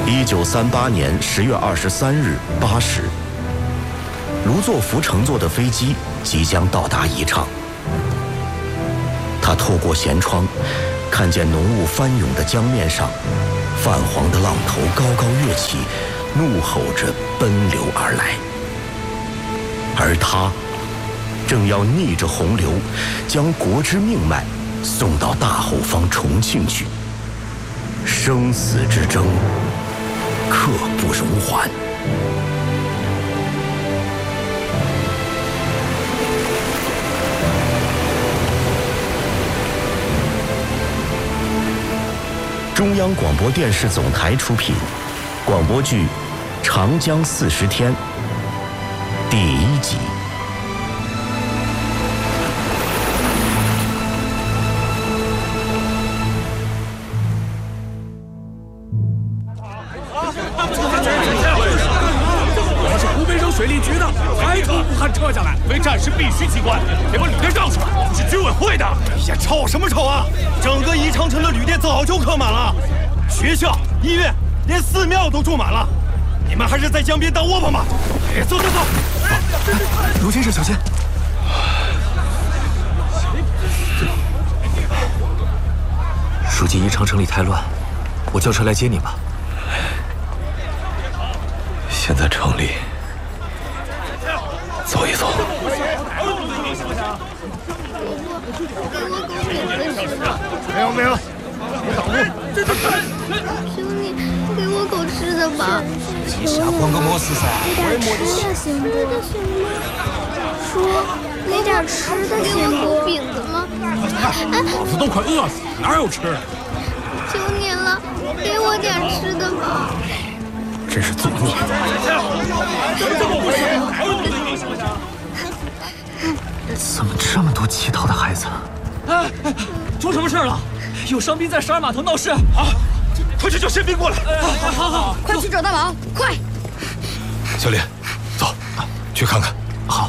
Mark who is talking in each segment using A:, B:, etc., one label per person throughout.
A: 1938年10月23日8时，卢作孚乘坐的飞机即将到达宜昌。他透过舷窗，看见浓雾翻涌的江面上，泛黄的浪头高高跃起，怒吼着奔流而来。而他正要逆着洪流，将国之命脉送到大后方重庆去。生死之争，刻不容缓。中央广播电视总台出品，广播剧《长江40天》第1集。
B: 我是湖北省水利局的，排除武汉撤下来，为战时必须机关，得把旅店让出来。我是居委会的。哎呀，吵什么吵啊！整个宜昌城的旅店早就客满了，学校、医院，连寺庙都住满了。你们还是在江边当窝棚吧！哎，走走走！
C: 卢先生，小心！书记，宜昌城里太乱，我叫车来接你吧。
D: 先在城里走一走。
E: 没有，我挡路。
F: 求你给我口吃的吧！
C: 你瞎光个么事噻？
F: 给点吃的行不？说给点吃的行不？饼子吗？
B: 老子都快饿死了，哪有吃的？
F: 求你了，给我点吃的吧！
C: 真是作孽！怎么这么多乞讨的孩子？
G: 哎，出什么事了？有伤兵在12码头闹事。
B: 啊！快去叫宪兵过来！
G: 好，
H: 快去找大毛，快！
D: 小林，走，去看看。
C: 好。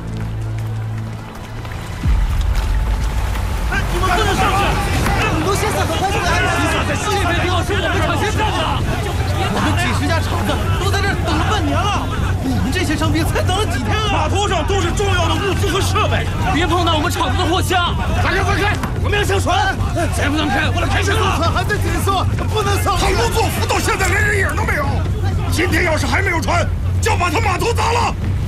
G: 哎，你们不能上去！
H: 卢先生和快速的安排
G: 在西北平老师我们厂先站的。
H: 我们几十家厂子都在这儿等了半年了，你们这些伤兵才等了几天啊！
B: 码头上都是重要的物资和设备，
G: 别碰到我们厂子的货箱！
B: 大家分开，我们要上船！再不能开，我来开枪了！
E: 船还在紧缩，不能上。
B: 他卢作孚到现在连人影都没有，今天要是还没有船，就要把他码头砸了！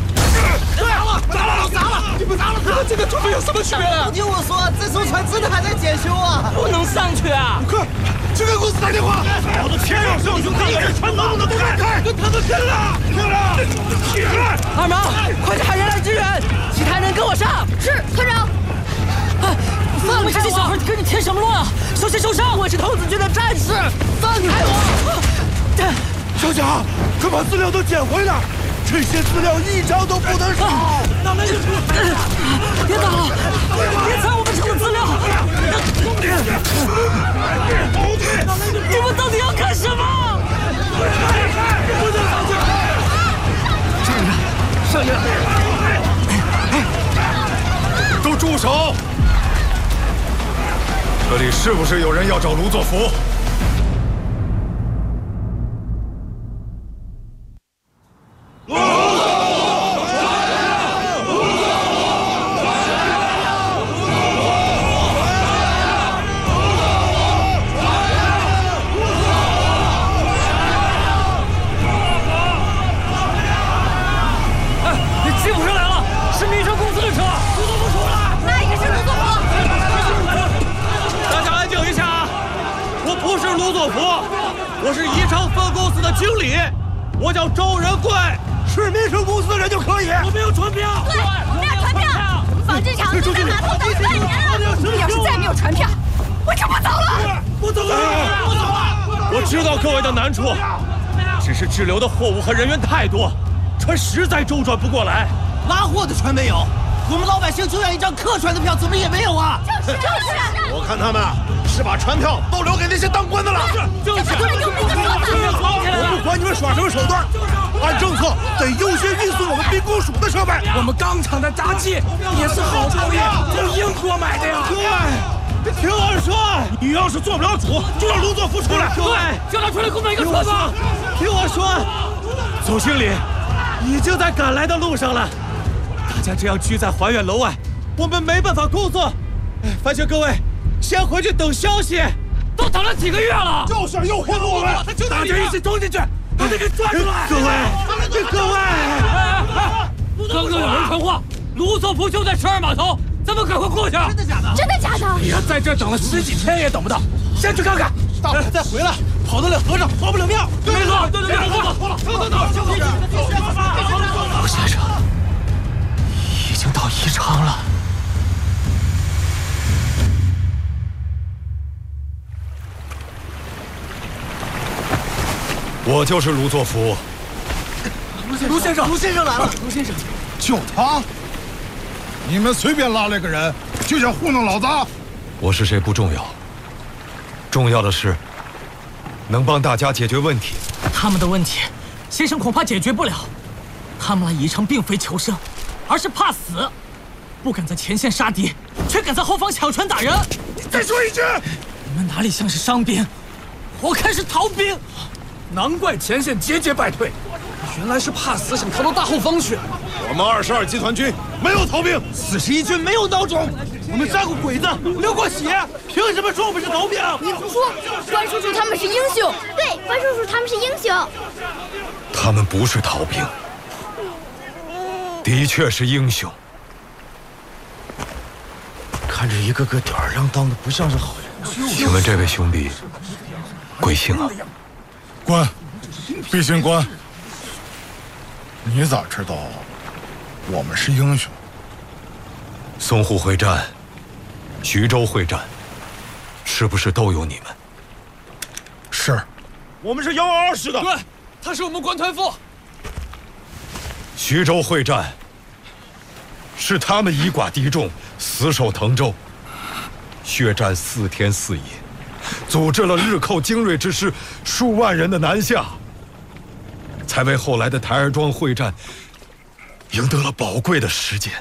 H: 砸了！你们砸了他！这个船有什么区别啊？不听我说，这艘船真的还在检修啊！
G: 不能上去啊！
E: 快，去给公司打电话！
B: 我的天要上去看看这船能不能开！
E: 跟他们跟了！
G: 二毛，快去喊人来支援，其他人跟我上。
H: 是，团长。
G: 放开我！这些小孩跟你添什么乱啊？小心受伤！我是童子军的战士，放开我！
E: 小蒋，快把资料都捡回来！这些资料一张都不能少！
G: 那们别打了，别抢我们厂的资料！你们到底要干什么？
E: 不能上去！
C: 上去！
B: 都住手！这里是不是有人要找卢作孚？我是宜昌分公司的经理，我叫周仁贵，
E: 是民生公司的人就可以。
B: 我没有传票。
H: 对，没有传票。纺织厂都在码头等半年了。要是再没有传票，我就不走了。
B: 不走了，不走了。我知道各位的难处，只是滞留的货物和人员太多，船实在周转不过来。
H: 拉货的船没有，我们老百姓就要一张客船的票，怎么也没有啊？就是。
E: 我看他们是把船票都留给那些当官的了。
H: 就是。
E: 我不管你们耍什么手段，按政策得优先运送我们兵工署的设备。
B: 我们钢厂的闸机也是好不容易从英国买的呀。
E: 对，
B: 听我说，你要是做不了主，就让卢作孚出来。
G: 对，叫他出来给我们一个说法。
B: 听我说，总经理已经在赶来的路上了。大家这样聚在怀远楼外，我们没办法工作。烦请各位先回去等消息。
G: 都等了几个月了，
B: 就是诱惑我们，大家一起冲进去，把他给抓出来！各位，
G: 刚刚有人传话，卢作孚就在12码头，咱们赶快过去。
H: 真的假的？真的假的？
B: 哎呀，在这等了10几天也等不到，先去看看。大不了再回来，跑得了和尚跑不了庙。
G: 没错，对，走。
C: 卢先生已经到宜昌了。
D: 我就是卢作孚。
B: 卢先生来了。卢先生，
E: 就他？你们随便拉来个人，就想糊弄老子？
D: 我是谁不重要，重要的是能帮大家解决问题。
G: 他们的问题，先生恐怕解决不了。他们来宜昌并非求生，而是怕死，不敢在前线杀敌，却敢在后方抢船打人。
E: 你再说一句！
G: 你们哪里像是伤兵，我看是逃兵。
B: 难怪前线节节败退，原来是怕死，想逃到大后方去。
E: 我们22集团军没有逃兵
B: ，41军没有孬种，我们杀过鬼子，流过血，凭什么说我们是逃兵？
F: 你胡说！关叔叔他们是英雄。对，关叔叔他们是英雄。
D: 他们不是逃兵，的确是英雄。
A: 看着一个个吊儿郎当的，不像是好人。
D: 请问这位兄弟贵姓啊？
E: 官，毕姓官，你咋知道我们是英雄？
D: 淞沪会战、徐州会战，是不是都有你们？
E: 是，
B: 我们是122师的。
G: 对，他是我们关团副。
D: 徐州会战，是他们以寡敌众，死守滕州，血战4天4夜。组织了日寇精锐之师数万人的南下，才为后来的台儿庄会战赢得了宝贵的时间。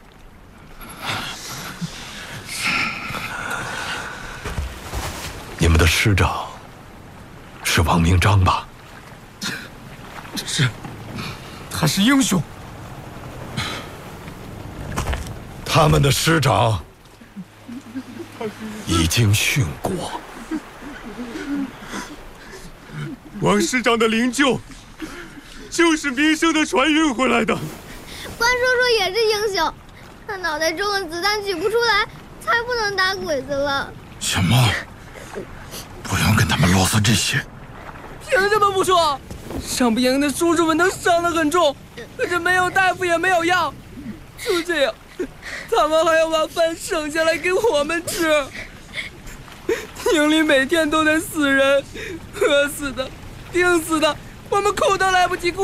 D: 你们的师长是王明章吧？
B: 是，他是英雄。
D: 他们的师长已经殉国。
B: 王师长的灵柩就是民生的船运回来的。
F: 关叔叔也是英雄，他脑袋中的子弹取不出来，才不能打鬼子了。
E: 行吗？不用跟他们啰嗦这些。
G: 凭什么不说？伤病营的叔叔们都伤得很重，可是没有大夫也没有药，就这样，他们还要把饭省下来给我们吃。营里每天都在死人，饿死的，病死的，我们顾都来不及顾。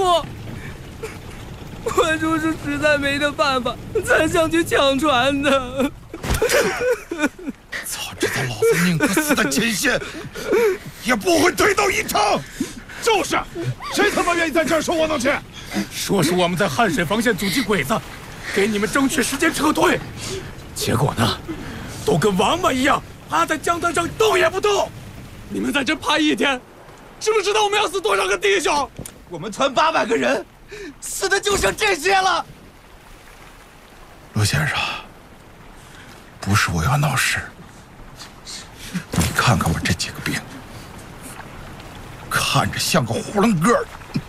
G: 关叔叔实在没得办法，才想去抢船的。
E: 早知道老子宁可死在前线，也不会退到宜昌。
B: 就是，谁他妈愿意在这儿受窝囊气？说是我们在汉水防线阻击鬼子，给你们争取时间撤退，结果呢，都跟王八一样趴在江滩上动也不动。你们在这趴1天，知不知道我们要死多少个弟兄？我们团800个人，死的就剩这些了。
E: 罗先生，不是我要闹事，你看看我这几个兵，看着像个囫囵个儿，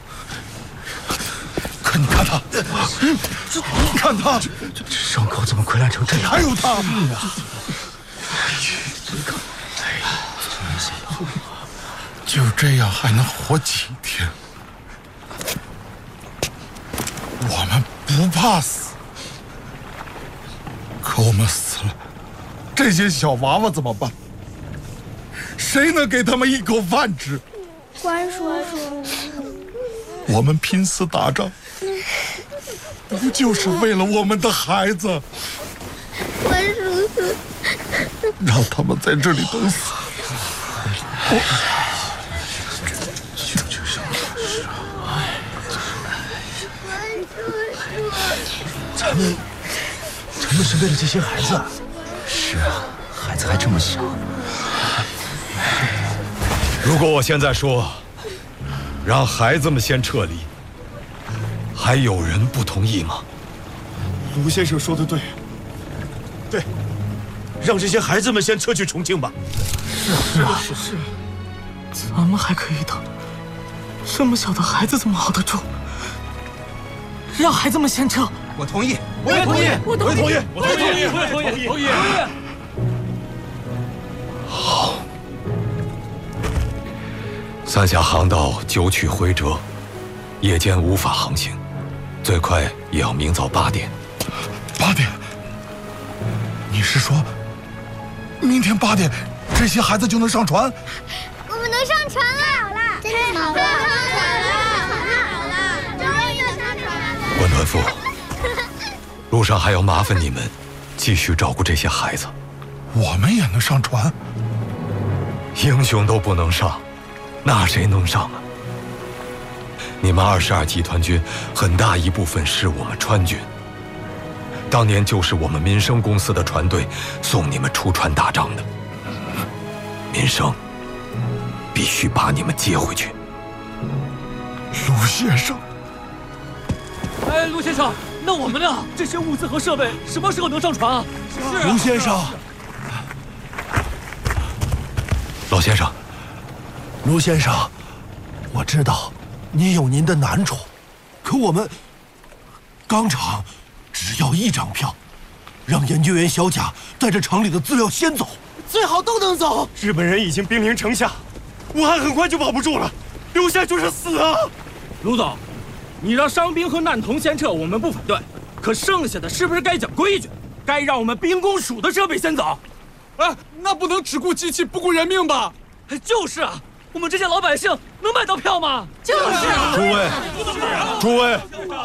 E: 可你看他，你看他，
A: 这伤口怎么溃烂成这样？
E: 还有他，就这样还能活几天？我们不怕死，可我们死了，这些小娃娃怎么办？谁能给他们一口饭吃？
F: 关叔叔，
E: 我们拼死打仗，不就是为了我们的孩子？
F: 关叔叔，
E: 让他们在这里等死。
A: 咱们是为了这些孩子。是啊，孩
E: 子还这么小。
D: 如果我现在说，让孩子们先撤离，还有人不同意吗？
B: 卢先生说的对，对，让这些孩子们先撤去重庆吧。
G: 是啊，咱们还可以等，这么小的孩子怎么熬得住？让孩子们先撤。
E: 我同意，
B: 我也同意，
G: 我同意，
B: 我也同意，我也同意，同意。
D: 好，三峡航道九曲回折，夜间无法航行，最快也要明早8点。
E: 8点？你是说，明天8点，这些孩子就能上船？
F: 我们能上船了！真的好了，好了，终于能上船了！
D: 关团副，路上还要麻烦你们继续照顾这些孩子。
E: 我们也能上船？
D: 英雄都不能上，那谁能上啊？你们22集团军很大一部分是我们川军，当年就是我们民生公司的船队送你们出船打仗的。民生必须把你们接回去。
E: 卢先生，
G: 哎，卢先生，那我们呢？这些物资和设备什么时候能上船啊？
B: 是卢先生，
D: 老先生，
I: 卢先生，我知道您有您的难处，可我们钢厂只要1张票，让研究员小贾带着厂里的资料先走，最好都能走。
B: 日本人已经兵临城下，武汉很快就保不住了，留下就是死啊！
G: 卢总，你让伤兵和难童先撤，我们不反对，可剩下的是不是该讲规矩？该让我们兵工署的设备先走？
J: 哎，那不能只顾机器不顾人命吧？
G: 就是啊，我们这些老百姓能买到票吗？
H: 就是啊！
D: 诸位，